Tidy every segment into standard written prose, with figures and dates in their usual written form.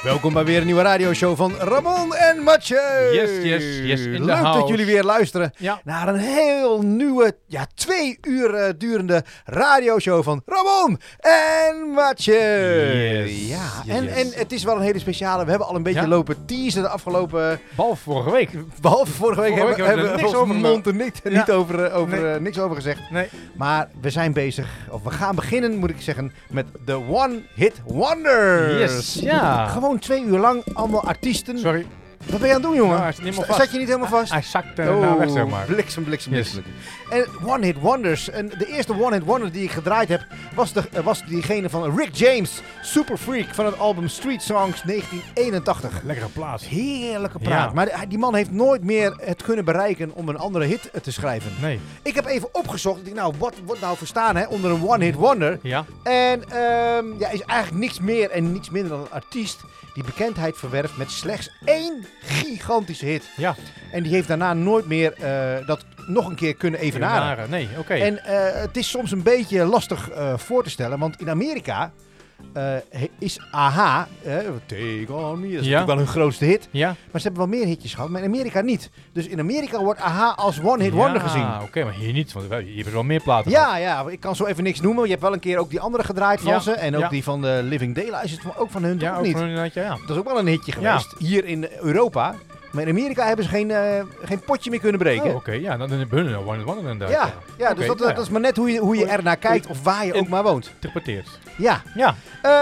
Welkom bij weer een nieuwe radioshow van Ramon en Mathieu. Yes, in Leuk dat jullie weer luisteren naar een heel nieuwe, 2 uur durende radioshow van Ramon en Mathieu. En het is wel een hele speciale. We hebben al een beetje lopen teasen de afgelopen... Behalve vorige week. Hebben we niks over mond er niks over gezegd. Nee. Maar we zijn bezig, of we gaan beginnen, moet ik zeggen, met de One Hit Wonders. Yes, ja. Gewoon 2 uur lang, allemaal artiesten. Sorry. Wat ben je aan het doen, jongen? Nou, hij zit niet helemaal vast. Zat je niet helemaal vast? Hij zakt nou weg, zeg maar. Bliksem. Yes. En One Hit Wonders. En de eerste One Hit Wonder die ik gedraaid heb, was diegene van Rick James, Super Freak, van het album Street Songs 1981. Lekkere plaats. Heerlijke plaat. Ja. Maar die man heeft nooit meer het kunnen bereiken om een andere hit te schrijven. Nee. Ik heb even opgezocht. Ik dacht, wat wordt nou verstaan onder een One Hit Wonder? Ja. En is eigenlijk niks meer en niks minder dan een artiest die bekendheid verwerft met slechts 1 gigantische hit. Ja. En die heeft daarna nooit meer dat nog een keer kunnen evenaren. Nee, oké. En het is soms een beetje lastig voor te stellen, want in Amerika is AHA, Take On Me, dat is natuurlijk wel hun grootste hit. Ja. Maar ze hebben wel meer hitjes gehad, maar in Amerika niet. Dus in Amerika wordt AHA als One Hit Wonder gezien. Ja, oké, maar hier niet, want hier hebben wel meer platen gehad. Ja, ik kan zo even niks noemen. Je hebt wel een keer ook die andere gedraaid van ze. En ook die van de Living Daylights is het ook van hun, ja, toch ook niet? van hun, ja. Dat is ook wel een hitje geweest, hier in Europa. Maar in Amerika hebben ze geen potje meer kunnen breken. Oh, oké, ja, dan hebben hun One Hit Wonder inderdaad. Ja, dus dat is maar net hoe je ernaar kijkt of waar je ook maar woont. Interpreteert. Ja. Ja.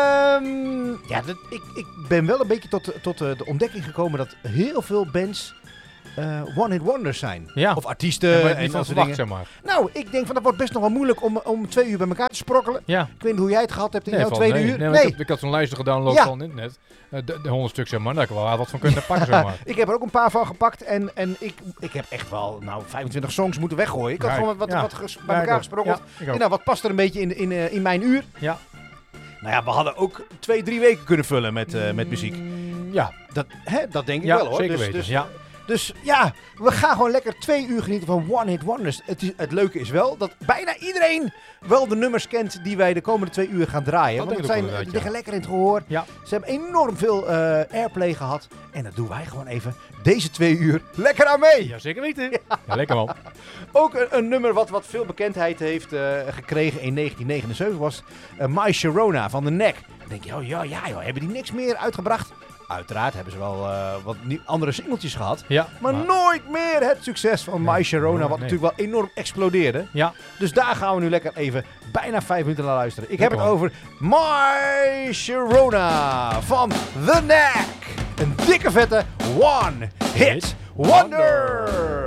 Ik ben wel een beetje tot de ontdekking gekomen dat heel veel bands One Hit Wonders zijn. Ja. Of artiesten en dat van soort dingen. zeg maar. Nou, ik denk van dat wordt best nog wel moeilijk om 2 uur bij elkaar te sprokkelen. Ja. Ik weet niet hoe jij het gehad hebt in jouw tweede uur. Nee. Ik had zo'n lijstje gedownload van het internet. De 100 stuk, zeg maar. Daar heb ik wel wat van kunnen pakken, zeg maar. Ik heb er ook een paar van gepakt en ik heb echt wel 25 songs moeten weggooien. Ik had gewoon wat bij elkaar gesprokkeld. Wat past er een beetje in mijn uur? Ja. Nou ja, we hadden ook 2-3 weken kunnen vullen met muziek. Ja. Dat denk ik wel, hoor. Zeker weten. Dus ja, we gaan gewoon lekker 2 uur genieten van One Hit Wonders. Het leuke is wel dat bijna iedereen wel de nummers kent die wij de komende 2 uur gaan draaien. Want het liggen lekker in het gehoor. Ja. Ze hebben enorm veel airplay gehad. En dat doen wij gewoon even deze 2 uur lekker aan mee. Ja, zeker weten. Ja, lekker man. Ook een nummer wat veel bekendheid heeft gekregen in 1979 was My Sharona van The Knack. Dan denk je, hebben die niks meer uitgebracht? Uiteraard hebben ze wel wat andere singeltjes gehad. Ja, maar nooit meer het succes van My Sharona, wat natuurlijk wel enorm explodeerde. Ja. Dus daar gaan we nu lekker even bijna 5 minuten naar luisteren. Ik heb het over My Sharona van The Knack. Een dikke vette One Hit Wonder.